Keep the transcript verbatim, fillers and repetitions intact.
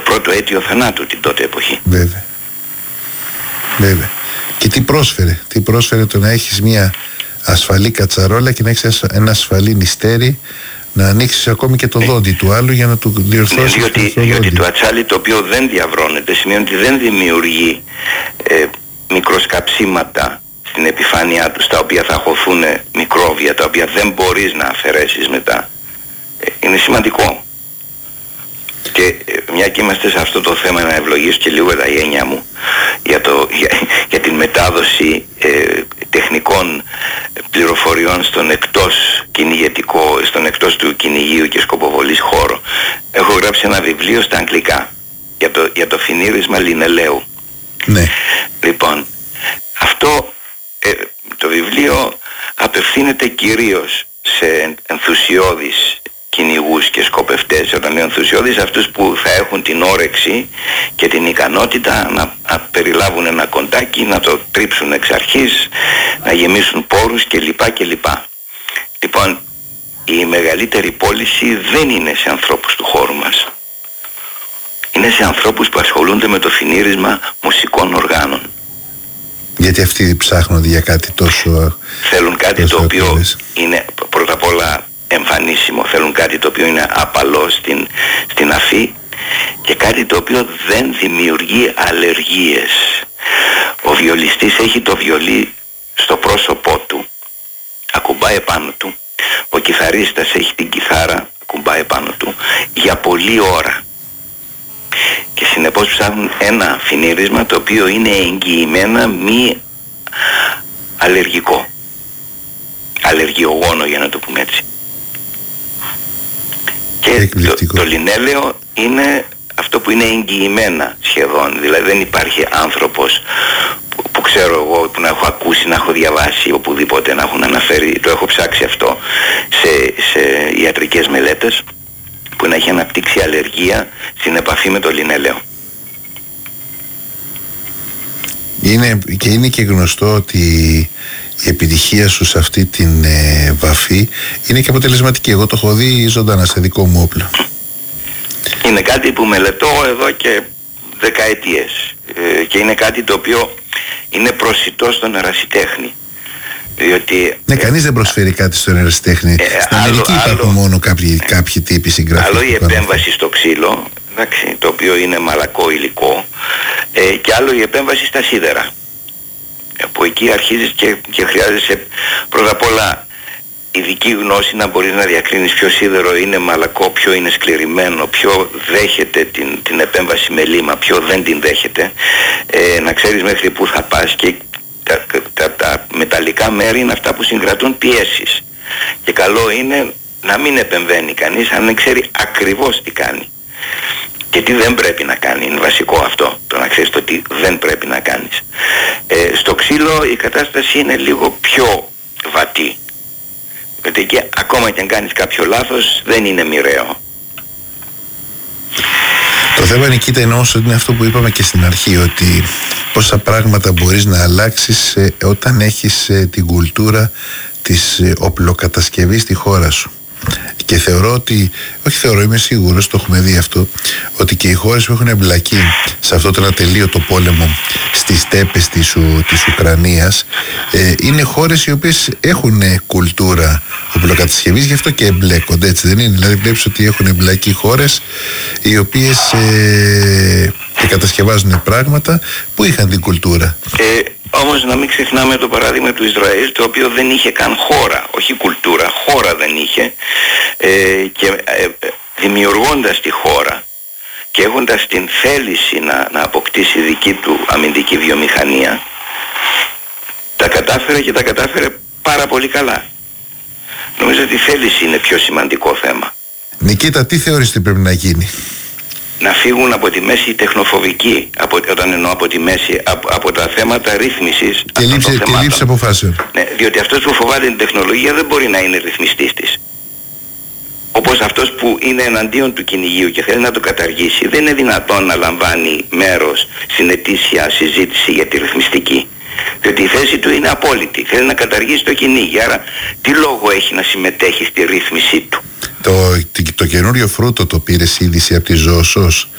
πρώτο αίτιο θανάτου την τότε εποχή. Βέβαια. Βέβαια. Και τι πρόσφερε, τι πρόσφερε το να έχεις μια ασφαλή κατσαρόλα και να έχεις ένα ασφαλή νηστέρι, να ανοίξεις ακόμη και το δόντι του άλλου για να του διορθώσεις. Ναι, διότι, το διότι το ατσάλι, το οποίο δεν διαβρώνεται, σημαίνει ότι δεν δημιουργεί ε, μικροσκαψίματα στην επιφάνειά του, στα οποία θα χωθούν μικρόβια, τα οποία δεν μπορείς να αφαιρέσεις μετά. Ε, είναι σημαντικό. Και ε, μια και είμαστε σε αυτό το θέμα, να ευλογήσω και λίγο τα γένια μου για, το, για, για την μετάδοση ε, τεχνικών πληροφοριών στον εκτός κυνηγετικό, στον εκτός του κυνηγείου και σκοποβολής χώρο. Έχω γράψει ένα βιβλίο στα αγγλικά για το, για το φινίρισμα λινελαίου. Ναι. Λοιπόν, αυτό ε, το βιβλίο απευθύνεται κυρίως σε ενθουσιώδεις κυνηγούς και σκοπευτές. Όταν λέω ενθουσιώδεις, αυτούς που θα έχουν την όρεξη και την ικανότητα να, να περιλάβουν ένα κοντάκι, να το τρίψουν εξ αρχής, να γεμίσουν πόρους κλπ. κλπ. Λοιπόν, η μεγαλύτερη πώληση δεν είναι σε ανθρώπους του χώρου μας. Είναι σε ανθρώπους που ασχολούνται με το φινίρισμα μουσικών οργάνων. Γιατί αυτοί ψάχνονται για κάτι τόσο... Θέλουν κάτι τόσο το οποίο ακριβές. Είναι πρώτα απ' όλα εμφανίσιμο. Θέλουν κάτι το οποίο είναι απαλό στην, στην αφή και κάτι το οποίο δεν δημιουργεί αλλεργίες. Ο βιολιστής έχει το βιολί στο πρόσωπό του, ακουμπάει επάνω του. Ο κιθαρίστας έχει την κιθάρα, ακουμπάει επάνω του για πολλή ώρα. Και συνεπώς ψάχνουν ένα φινίρισμα το οποίο είναι εγγυημένα μη αλλεργικό, αλλεργιογόνο, για να το πούμε έτσι. Και το, το λινέλαιο είναι αυτό που είναι εγγυημένα σχεδόν. Δηλαδή δεν υπάρχει άνθρωπος που, που ξέρω εγώ, που να έχω ακούσει, να έχω διαβάσει οπουδήποτε, να έχουν αναφέρει, το έχω ψάξει αυτό σε, σε ιατρικές μελέτες, που να έχει αναπτύξει αλλεργία στην επαφή με το λινέλαιο. Είναι, και είναι και γνωστό ότι η επιτυχία σου σε αυτή την ε, βαφή είναι και αποτελεσματική. Εγώ το έχω δει ζωντανά σε δικό μου όπλο. Είναι κάτι που μελετώ εδώ και δεκαετίες ε, και είναι κάτι το οποίο είναι προσιτό στον ερασιτέχνη. Διότι, ναι, κανείς δεν προσφέρει κάτι στον ερασιτέχνη. Ε, Στην άλλο, Αμερική υπάρχουν άλλο, μόνο κάποιοι, κάποιοι τύποι συγγραφείς. Άλλο η επέμβαση στο ξύλο, εντάξει, το οποίο είναι μαλακό υλικό, ε, και άλλο η επέμβαση στα σίδερα. Που εκεί αρχίζεις και, και χρειάζεσαι πρώτα απ' όλα ειδική γνώση να μπορείς να διακρίνεις ποιο σίδερο είναι μαλακό, ποιο είναι σκληρημένο, ποιο δέχεται την, την επέμβαση με λίμα, ποιο δεν την δέχεται, ε, να ξέρεις μέχρι πού θα πας, και τα, τα, τα μεταλλικά μέρη είναι αυτά που συγκρατούν πιέσεις. Και καλό είναι να μην επεμβαίνει κανείς αν δεν ξέρει ακριβώς τι κάνει και τι δεν πρέπει να κάνει. Είναι βασικό αυτό, το να ξέρεις το τι δεν πρέπει να κάνεις. Ε, στο ξύλο η κατάσταση είναι λίγο πιο βατή, γιατί και ακόμα και αν κάνεις κάποιο λάθος δεν είναι μοιραίο. Το θέμα, Νικήτα, είναι όσο είναι αυτό που είπαμε και στην αρχή, ότι πόσα πράγματα μπορείς να αλλάξεις ε, όταν έχεις ε, την κουλτούρα της ε, οπλοκατασκευής στη χώρα σου. Και θεωρώ ότι, όχι θεωρώ, είμαι σίγουρος, το έχουμε δει αυτό, ότι και οι χώρες που έχουν εμπλακεί σε αυτό τον ατελείωτο πόλεμο στις στέπες της, Ου, της Ουκρανίας ε, είναι χώρες οι οποίες έχουν κουλτούρα οπλοκατασκευής, γι' αυτό και εμπλέκονται, έτσι δεν είναι? Δηλαδή βλέπεις ότι έχουν εμπλακεί χώρες οι οποίες ε, και κατασκευάζουν πράγματα που είχαν την κουλτούρα. Ε, όμως να μην ξεχνάμε το παράδειγμα του Ισραήλ, το οποίο δεν είχε καν χώρα, όχι κουλτούρα, χώρα δεν είχε, ε, και ε, δημιουργώντας τη χώρα και έχοντας την θέληση να, να αποκτήσει δική του αμυντική βιομηχανία, τα κατάφερε και τα κατάφερε πάρα πολύ καλά. Νομίζω ότι η θέληση είναι πιο σημαντικό θέμα. Νικήτα, τι θεωρείς ότι πρέπει να γίνει? Να φύγουν από τη μέση οι τεχνοφοβικοί, από, όταν εννοώ από τη μέση, από, από τα θέματα ρύθμισης και λήψη, και λήψη αποφάσεων. Ναι, διότι αυτός που φοβάται την τεχνολογία δεν μπορεί να είναι ρυθμιστής της. Όπως αυτός που είναι εναντίον του κυνηγείου και θέλει να το καταργήσει, δεν είναι δυνατόν να λαμβάνει μέρος στην ετήσια συζήτηση για τη ρυθμιστική. Διότι η θέση του είναι απόλυτη. Θέλει να καταργήσει το κυνήγι. Άρα τι λόγο έχει να συμμετέχει στη ρύθμιση του? Το, το, το καινούριο φρούτο το πήρες είδηση από τη Ζώοσος?